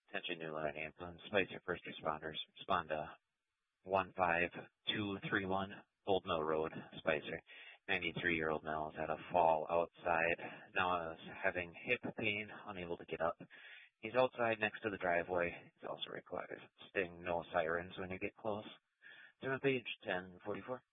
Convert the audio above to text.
Attention New Line ambulance. Spicer first responders. Respond to 15231 Old Mill Road, Spicer. 93-year-old male has had a fall outside. Now is having hip pain, unable to get up. He's outside next to the driveway. He's also required sting no sirens when you get close. To page 1044.